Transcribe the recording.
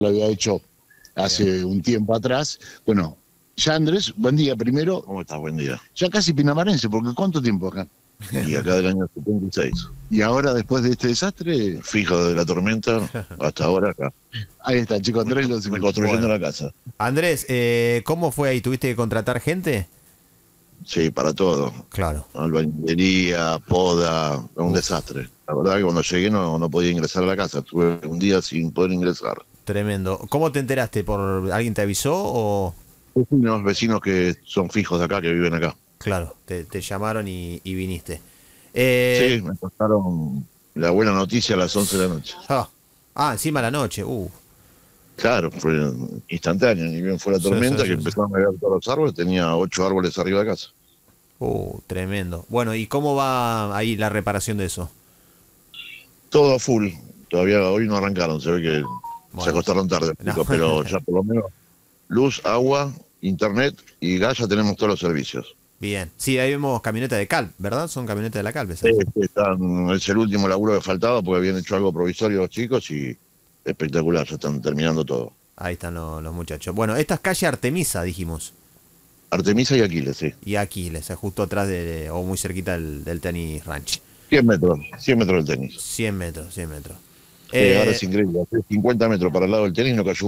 lo había hecho Bien. hace un tiempo atrás. Bueno, ya Andrés, buen día primero. ¿Cómo estás? Buen día. Ya casi pinamarense, porque ¿cuánto tiempo acá? Y acá del año 76. Y ahora, después de este desastre, Fijo de la tormenta hasta ahora acá. ahí está, chico Andrés, los Reconstruyendo Bueno. la casa. Andrés, ¿cómo fue ahí? ¿Tuviste que contratar gente? Sí, para todo. Claro. Albañilería, poda, un desastre. La verdad que cuando llegué no podía ingresar a la casa. Estuve un día sin poder ingresar. Tremendo. ¿Cómo te enteraste? ¿Por alguien te avisó o...? Unos vecinos que son fijos de acá, que viven acá. Claro, te llamaron y viniste. Sí, me contaron la buena noticia a las 11 de la noche. Ah, encima de la noche. Claro, fue instantáneo. Ni bien fue la Sí, sí, tormenta que sí, sí. empezaron a caer todos los árboles. Tenía 8 árboles arriba de casa. Tremendo. Bueno, ¿y cómo va ahí la reparación de eso? Todo a full. Todavía hoy no arrancaron, se ve que se Bueno, acostaron tarde, no. chicos, pero ya por lo menos luz, agua, internet y gas ya tenemos todos los servicios. Bien. Sí, ahí vemos camioneta de Calp, ¿verdad? Son camionetas de la Calp esas. Es el último laburo que faltaba porque habían hecho algo provisorio los chicos y espectacular, ya están terminando todo. Ahí están los muchachos. Bueno, esta es calle Artemisa, dijimos. Artemisa y Aquiles, sí. Y Aquiles, justo atrás o muy cerquita del tenis ranch. 100 metros del tenis. 100 metros, 100 metros. Ahora es increíble, hace 50 metros para el lado del tenis no cayó